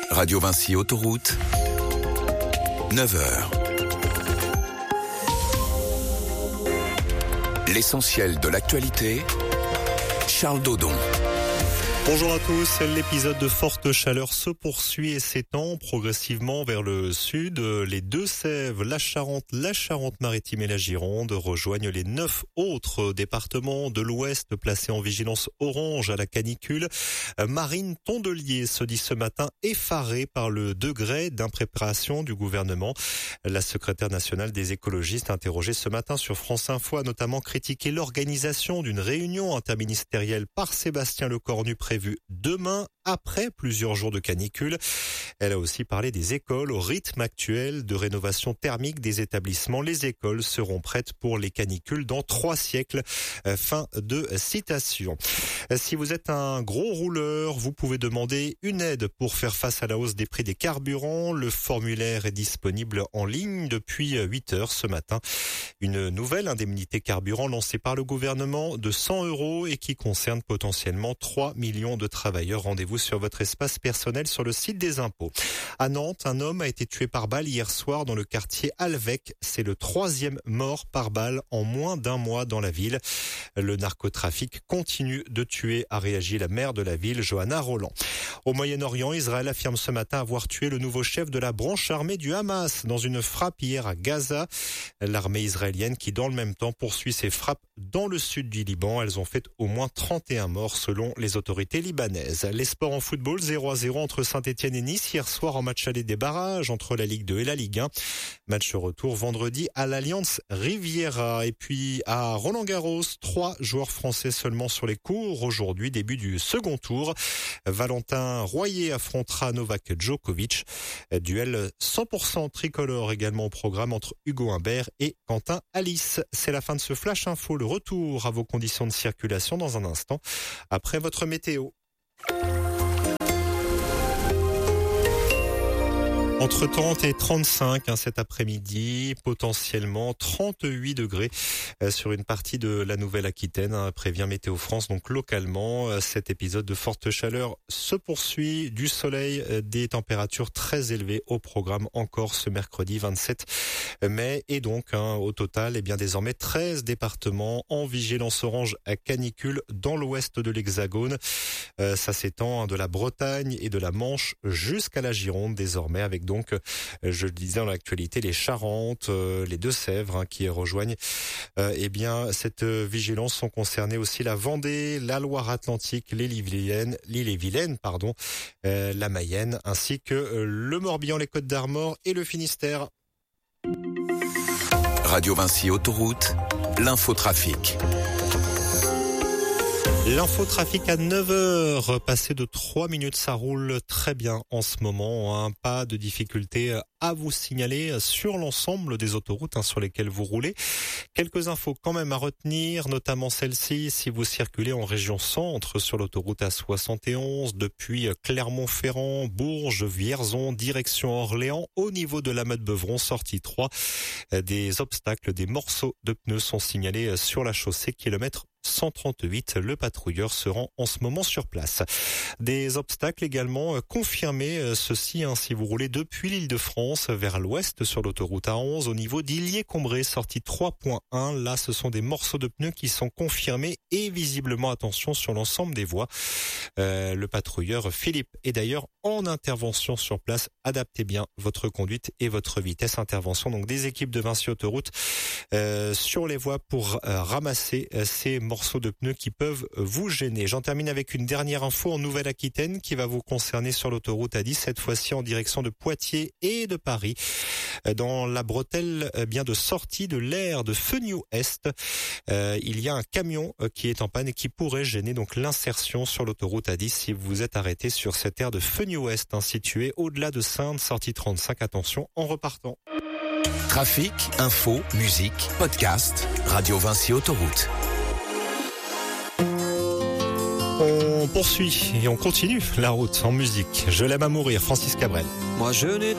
Radio Vinci Autoroute, 9h. L'essentiel de l'actualité, Charles Dodon. Bonjour à tous, l'épisode de forte chaleur se poursuit et s'étend progressivement vers le sud. Les Deux-Sèvres, la Charente-Maritime et la Gironde rejoignent les 9 autres départements de l'Ouest placés en vigilance orange à la canicule. Marine Tondelier se dit ce matin effarée par le degré d'impréparation du gouvernement. La secrétaire nationale des écologistes interrogée ce matin sur France Info a notamment critiqué l'organisation d'une réunion interministérielle par Sébastien Lecornu prévue demain après plusieurs jours de canicule. Elle a aussi parlé des écoles. Au rythme actuel de rénovation thermique des établissements, les écoles seront prêtes pour les canicules dans 3 siècles. Fin de citation. Si vous êtes un gros rouleur, vous pouvez demander une aide pour faire face à la hausse des prix des carburants. Le formulaire est disponible en ligne depuis 8 heures ce matin. Une nouvelle indemnité carburant lancée par le gouvernement de 100 € et qui concerne potentiellement 3 millions de travailleurs. Rendez-vous sur votre espace personnel sur le site des impôts. À Nantes, un homme a été tué par balle hier soir dans le quartier Alvec. C'est le 3e mort par balle en moins d'un mois dans la ville. Le narcotrafic continue de tuer, a réagi la maire de la ville, Johanna Roland. Au Moyen-Orient, Israël affirme ce matin avoir tué le nouveau chef de la branche armée du Hamas dans une frappe hier à Gaza. L'armée israélienne qui, dans le même temps, poursuit ses frappes dans le sud du Liban. Elles ont fait au moins 31 morts selon les autorités libanaises. Les sports en football, 0-0 entre Saint-Etienne et Nice hier soir en match aller des barrages entre la Ligue 2 et la Ligue 1. Match retour vendredi à l'Alliance Riviera. Et puis à Roland-Garros, 3 joueurs français seulement sur les cours. Aujourd'hui, début du second tour. Valentin Royer affrontera Novak Djokovic. Duel 100% tricolore également au programme entre Hugo Humbert et Quentin Alice. C'est la fin de ce Flash Info. Le retour à vos conditions de circulation dans un instant après votre météo. Entre 30 et 35 cet après-midi, potentiellement 38 degrés sur une partie de la Nouvelle-Aquitaine, prévient Météo France. Donc localement, cet épisode de forte chaleur se poursuit, du soleil, des températures très élevées au programme encore ce mercredi 27 mai. Et donc au total, désormais 13 départements en vigilance orange à canicule dans l'ouest de l'Hexagone. Ça s'étend de la Bretagne et de la Manche jusqu'à la Gironde désormais, avec donc, je le disais dans l'actualité, les Charentes, les Deux-Sèvres qui rejoignent cette vigilance. Sont concernés aussi la Vendée, la Loire-Atlantique, l'île-et-Vilaine, la Mayenne, ainsi que le Morbihan, les Côtes-d'Armor et le Finistère. Radio Vinci Autoroute, l'infotrafic. L'infotrafic à 9h, passé de 3 minutes, ça roule très bien en ce moment. Pas de difficulté à vous signaler sur l'ensemble des autoroutes sur lesquelles vous roulez. Quelques infos quand même à retenir, notamment celle-ci, si vous circulez en région centre sur l'autoroute A71 depuis Clermont-Ferrand, Bourges, Vierzon, direction Orléans, au niveau de la Motte-Beuvron, sortie 3. Des obstacles, des morceaux de pneus sont signalés sur la chaussée, kilomètre 138, le patrouilleur se rend en ce moment sur place. Des obstacles également confirmés, ceci si vous roulez depuis l'Île-de-France vers l'ouest sur l'autoroute A11 au niveau d'Illier-Combré, sortie 3.1. Là, ce sont des morceaux de pneus qui sont confirmés et visiblement, attention, sur l'ensemble des voies. Le patrouilleur Philippe est d'ailleurs en intervention sur place. Adaptez bien votre conduite et votre vitesse. Intervention donc des équipes de Vinci Autoroute sur les voies pour ramasser ces morceaux de pneus qui peuvent vous gêner. J'en termine avec une dernière info en Nouvelle-Aquitaine qui va vous concerner sur l'autoroute A10, cette fois-ci en direction de Poitiers et de Paris. Dans la bretelle de sortie de l'aire de Fenioux-Est, il y a un camion qui est en panne et qui pourrait gêner donc l'insertion sur l'autoroute A10 si vous êtes arrêté sur cette aire de Fenioux-Est située au-delà de Saintes, sortie 35. Attention en repartant. Trafic, info, musique, podcast, Radio Vinci Autoroute. On poursuit et on continue la route en musique. Je l'aime à mourir, Francis Cabrel. Moi je n'ai